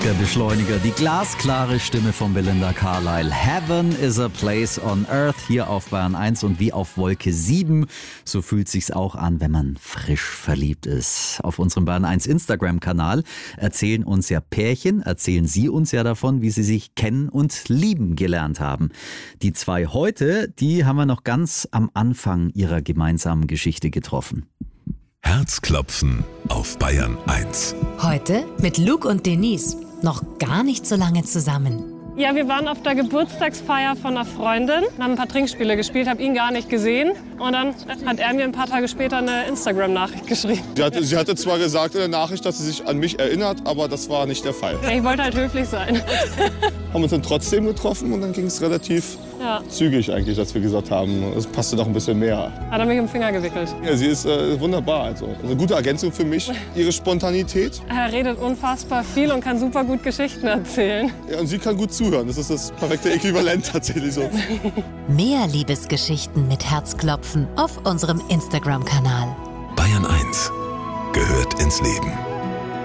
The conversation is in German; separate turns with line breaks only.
Oscar-Beschleuniger, die glasklare Stimme von Belinda Carlisle. Heaven is a place on earth, hier auf Bayern 1 und wie auf Wolke 7. So fühlt sich's auch an, wenn man frisch verliebt ist. Auf unserem Bayern 1 Instagram-Kanal erzählen uns ja Pärchen, erzählen Sie uns ja davon, wie sie sich kennen und lieben gelernt haben. Die zwei heute, die haben wir noch ganz am Anfang ihrer gemeinsamen Geschichte getroffen.
Herzklopfen auf Bayern 1.
Heute mit Luke und Denise. Noch gar nicht so lange zusammen.
Ja, wir waren auf der Geburtstagsfeier von einer Freundin, haben ein paar Trinkspiele gespielt, habe ihn gar nicht gesehen. Und dann hat er mir ein paar Tage später eine Instagram-Nachricht geschrieben.
Sie hatte zwar gesagt in der Nachricht, dass sie sich an mich erinnert, aber das war nicht der Fall.
Ich wollte halt höflich sein.
Haben uns dann trotzdem getroffen und dann ging es relativ zügig eigentlich, dass wir gesagt haben, es passte doch ein bisschen mehr.
Hat er mich um den Finger gewickelt.
Ja, sie ist wunderbar, also eine gute Ergänzung für mich, ihre Spontanität.
Er redet unfassbar viel und kann super gut Geschichten erzählen.
Ja, und sie kann gut zuhören, das ist das perfekte Äquivalent tatsächlich so.
Mehr Liebesgeschichten mit Herzklopfen auf unserem Instagram-Kanal.
Bayern 1 gehört ins Leben.